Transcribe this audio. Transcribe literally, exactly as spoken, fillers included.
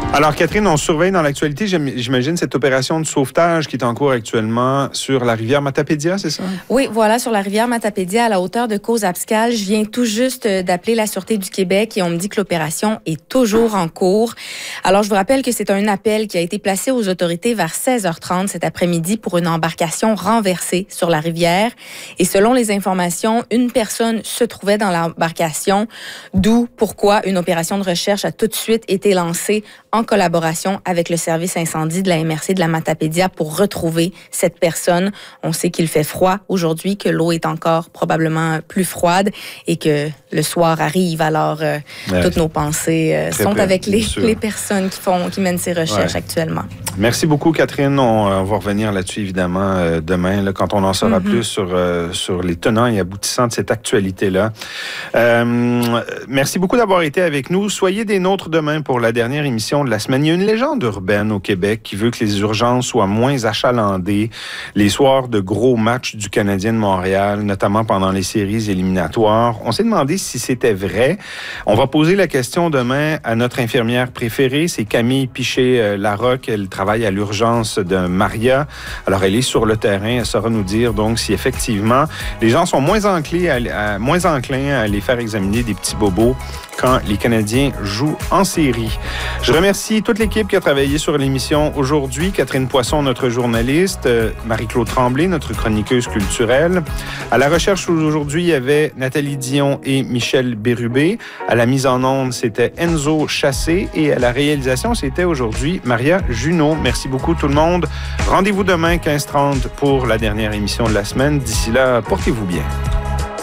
Alors, Catherine, on surveille dans l'actualité, j'imagine, cette opération de sauvetage qui est en cours actuellement sur la rivière Matapédia, c'est ça? Oui, voilà, sur la rivière Matapédia, à la hauteur de Cause-Abscal. Je viens tout juste d'appeler la Sûreté du Québec et on me dit que l'opération est toujours en cours. Alors, je vous rappelle que c'est un appel qui a été placé aux autorités vers seize heures trente cet après-midi pour une embarcation renversée sur la rivière. Et selon les informations, une personne se trouvait dans l'embarcation, d'où pourquoi une opération de recherche a tout de suite été lancée en collaboration avec le service incendie de la M R C de la Matapédia pour retrouver cette personne. On sait qu'il fait froid aujourd'hui, que l'eau est encore probablement plus froide et que le soir arrive. Alors, euh, ouais, toutes nos pensées euh, sont près, avec les, les personnes qui font, qui mènent ces recherches, ouais, actuellement. Merci beaucoup, Catherine. On, on va revenir là-dessus, évidemment, euh, demain, là, quand on en saura mm-hmm. plus sur, euh, sur les tenants et aboutissants de cette actualité-là. Euh, merci beaucoup d'avoir été avec nous. Soyez des nôtres demain pour la dernière émission de la semaine. Il y a une légende urbaine au Québec qui veut que les urgences soient moins achalandées les soirs de gros matchs du Canadien de Montréal, notamment pendant les séries éliminatoires. On s'est demandé si c'était vrai. On va poser la question demain à notre infirmière préférée, c'est Camille Piché-Larocque. Elle travaille à l'urgence de Maria. Alors, elle est sur le terrain. Elle saura nous dire donc si effectivement les gens sont moins enclins à, à, moins enclins à aller faire examiner des petits bobos quand les Canadiens jouent en série. Je remercie toute l'équipe qui a travaillé sur l'émission aujourd'hui. Catherine Poisson, notre journaliste, Marie-Claude Tremblay, notre chroniqueuse culturelle. À la recherche aujourd'hui, il y avait Nathalie Dion et Michel Bérubé. À la mise en onde, c'était Enzo Chassé. Et à la réalisation, c'était aujourd'hui Maria Junot. Merci beaucoup tout le monde. Rendez-vous demain, quinze heures trente, pour la dernière émission de la semaine. D'ici là, portez-vous bien.